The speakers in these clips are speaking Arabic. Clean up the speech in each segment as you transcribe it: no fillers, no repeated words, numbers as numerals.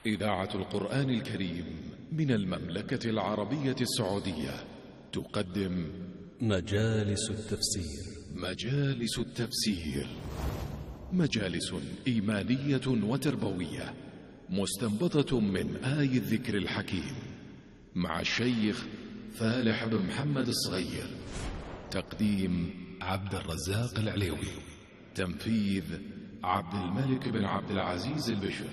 إذاعة القرآن الكريم من المملكة العربية السعودية تقدم مجالس التفسير. مجالس التفسير، مجالس إيمانية وتربوية مستنبطة من آي الذكر الحكيم، مع الشيخ فالح بن محمد الصغير. تقديم عبد الرزاق العليوي، تنفيذ عبد الملك بن عبد العزيز البشر.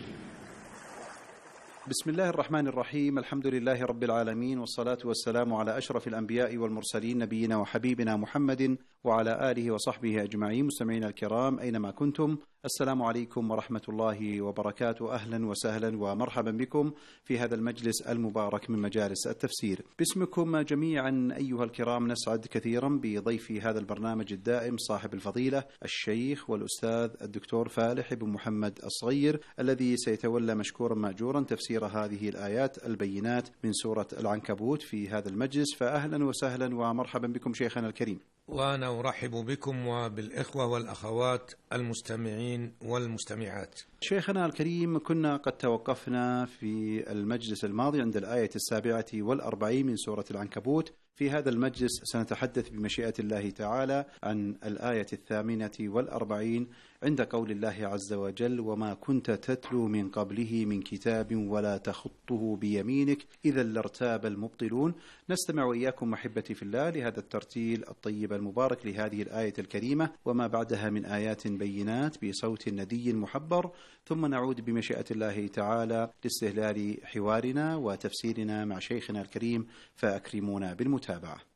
بسم الله الرحمن الرحيم. الحمد لله رب العالمين، والصلاة والسلام على أشرف الأنبياء والمرسلين، نبينا وحبيبنا محمد وعلى آله وصحبه أجمعين. مستمعينا الكرام أينما كنتم، السلام عليكم ورحمة الله وبركاته. أهلا وسهلا ومرحبا بكم في هذا المجلس المبارك من مجالس التفسير. باسمكم جميعا أيها الكرام نسعد كثيرا بضيف هذا البرنامج الدائم صاحب الفضيلة الشيخ والأستاذ الدكتور فالح بن محمد الصغير، الذي سيتولى مشكورا مأجورا تفسير هذه الآيات البينات من سورة العنكبوت في هذا المجلس. فأهلا وسهلا ومرحبا بكم شيخنا الكريم. وأنا أرحب بكم وبالإخوة والأخوات المستمعين والمستمعات. شيخنا الكريم، كنا قد توقفنا في المجلس الماضي عند الآية 47 من سورة العنكبوت. في هذا المجلس سنتحدث بمشيئة الله تعالى عن الآية 48 عند قول الله عز وجل: وما كنت تتلو من قبله من كتاب ولا تخطه بيمينك إذا لارتاب المبطلون. نستمع وإياكم محبتي في الله لهذا الترتيل الطيب المبارك لهذه الآية الكريمة وما بعدها من آيات بينات بصوت ندي محبر، ثم نعود بمشيئة الله تعالى لاستهلال حوارنا وتفسيرنا مع شيخنا الكريم، فأكرمونا بالمتابعة.